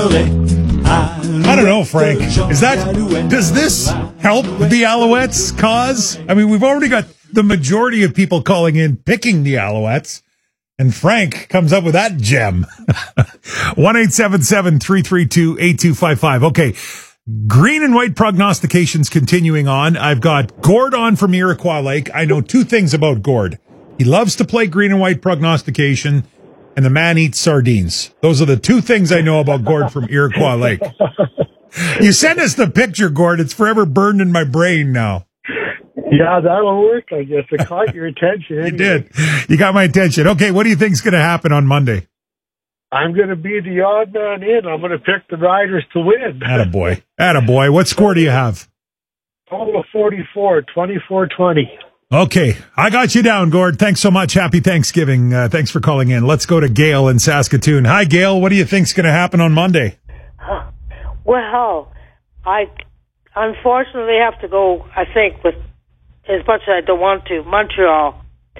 I don't know, Frank. Does this help the Alouettes' cause? I mean, we've already got the majority of people calling in picking the Alouettes, and Frank comes up with that gem. 1-877-332-8255. Okay, green and white prognostications continuing on. I've got Gord on from Iroquois Lake. I know two things about Gord. He loves to play green and white prognostication, and the man eats sardines. Those are the two things I know about Gord from Iroquois Lake. You sent us the picture, Gord. It's forever burned in my brain now. Yeah, that'll work, I guess. It caught your attention. Anyway. You did. You got my attention. Okay, what do you think's going to happen on Monday? I'm going to be the odd man in. I'm going to pick the Riders to win. Attaboy. Attaboy. What score do you have? Total of 44, 24-20. Okay, I got you down, Gord. Thanks so much. Happy Thanksgiving. Thanks for calling in. Let's go to Gail in Saskatoon. Hi, Gail. What do you think's going to happen on Monday? Well, I unfortunately have to go, I think, with as much as I don't want to, Montreal.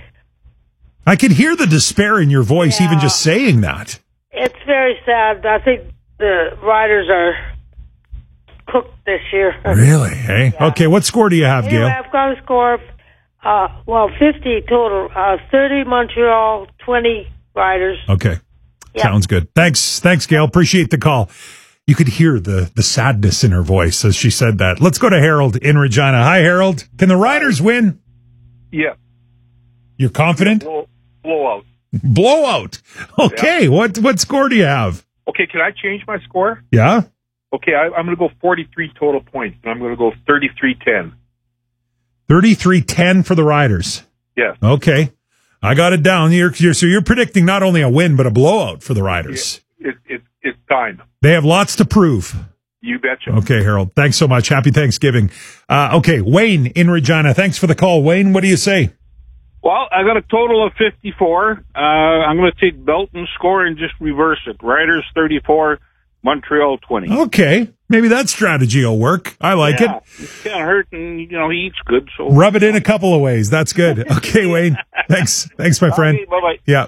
I can hear the despair in your voice, even just saying that. It's very sad. I think the Riders are cooked this year. Really? Hey? Yeah. Okay, what score do you have, Gail? I've got a score of 50 total. 30 Montreal, 20 Riders. Okay. Yep. Sounds good. Thanks, Gail. Appreciate the call. You could hear the sadness in her voice as she said that. Let's go to Harold in Regina. Hi, Harold. Can the Riders win? Yeah. You're confident? Blowout. Blowout. Okay. Yeah. What score do you have? Okay, can I change my score? Yeah. Okay, I'm going to go 43 total points, and I'm going to go 33-10. 33-10 for the Riders. Yes. Okay. I got it down. So you're predicting not only a win, but a blowout for the Riders. It's time. They have lots to prove. You betcha. Okay, Harold. Thanks so much. Happy Thanksgiving. Okay, Wayne in Regina. Thanks for the call. Wayne, what do you say? Well, I got a total of 54. I'm going to take Belton's score and just reverse it. Riders 34, Montreal 20. Okay. Maybe that strategy will work. I like it. It can't hurt, and, he eats good. So rub it in a couple of ways. That's good. Okay, Wayne. Thanks, my friend. Bye-bye. Yeah,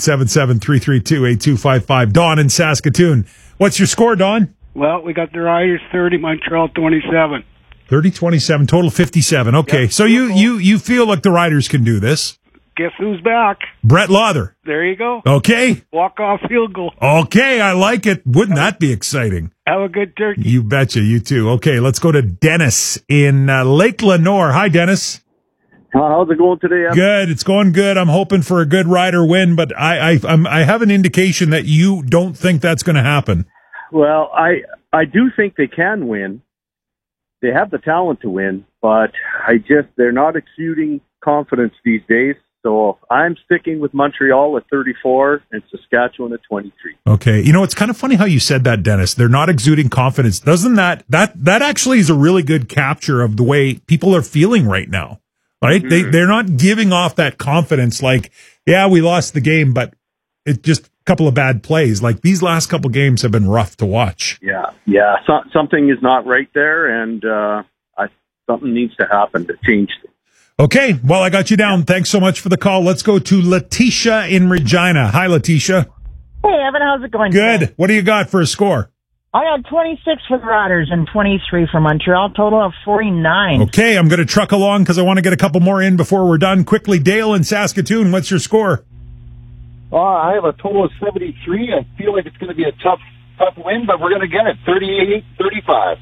1-877-332-8255. Dawn in Saskatoon. What's your score, Dawn? Well, we got the Riders 30, Montreal 27. 30-27, total 57. Okay, yep. So you feel like the Riders can do this. Guess who's back? Brett Lawther. There you go. Okay. Walk-off field goal. Okay, I like it. Wouldn't that be exciting? Have a good turkey. You betcha. You too. Okay, let's go to Dennis in Lake Lenoir. Hi, Dennis. How's it going today? Good. It's going good. I'm hoping for a good Rider win, but I have an indication that you don't think that's going to happen. Well, I do think they can win. They have the talent to win, but they're not exuding confidence these days. So I'm sticking with Montreal at 34 and Saskatchewan at 23. Okay. It's kind of funny how you said that, Dennis. They're not exuding confidence. Doesn't that actually is a really good capture of the way people are feeling right now, right? Mm-hmm. They're not giving off that confidence like, yeah, we lost the game, but it's just a couple of bad plays. Like these last couple games have been rough to watch. Yeah. Something is not right there, and something needs to happen to change things. Okay, well, I got you down. Thanks so much for the call. Let's go to Letitia in Regina. Hi, Letitia. Hey, Evan, how's it going Good. Today? What do you got for a score? I got 26 for the Riders and 23 for Montreal, total of 49. Okay, I'm going to truck along because I want to get a couple more in before we're done. Quickly, Dale in Saskatoon, what's your score? I have a total of 73. I feel like it's going to be a tough win, but we're going to get it, 38-35.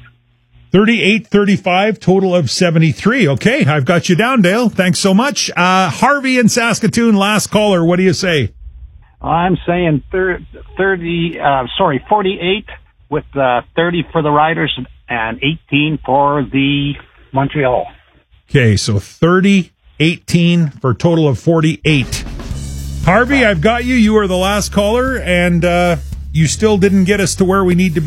38-35, total of 73. Okay, I've got you down, Dale. Thanks so much. Harvey in Saskatoon, last caller. What do you say? I'm saying 48 with 30 for the Riders and 18 for the Montreal. Okay, so 30, 18 for a total of 48. Harvey, I've got you. You are the last caller, and you still didn't get us to where we need to be.